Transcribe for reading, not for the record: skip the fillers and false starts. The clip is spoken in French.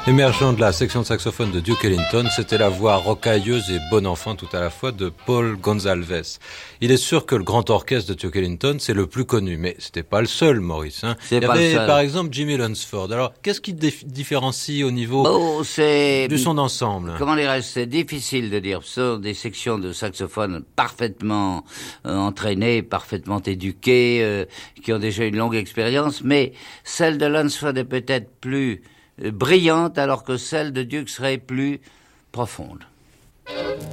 Émergeant de la section de saxophone de Duke Ellington, c'était la voix rocailleuse et bon enfant tout à la fois de Paul Gonsalves. Il est sûr que le grand orchestre de Duke Ellington, c'est le plus connu, mais c'était pas le seul, Maurice. Il y avait par exemple Jimmy Lunceford. Alors, qu'est-ce qui différencie au niveau de son ensemble? Comment dirais-je, c'est difficile de dire. Ce sont des sections de saxophone parfaitement entraînées, parfaitement éduquées, qui ont déjà une longue expérience, mais celle de Lunceford est peut-être plus brillante, alors que celle de Duke serait plus profonde.